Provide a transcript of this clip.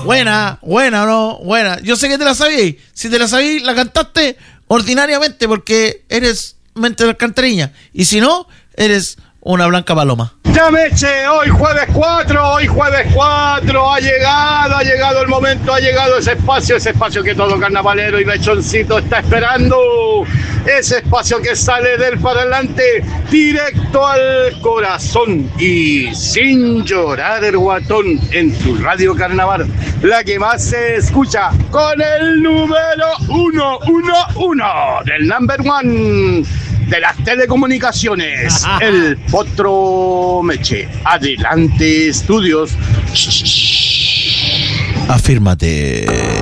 Buena, ¿no? Buena. Yo sé que te la sabí. Si te la sabí, la cantaste ordinariamente porque eres mente de alcantarilla. Y si no, eres una blanca paloma. Ya Meche, hoy jueves 4, ha llegado el momento, ha llegado ese espacio que todo carnavalero y mechoncito está esperando, ese espacio que sale del parlante directo al corazón y sin llorar el guatón en tu radio carnaval, la que más se escucha con el número 111 del number one de las telecomunicaciones, el Potro Meche. Adelante, estudios. Afírmate.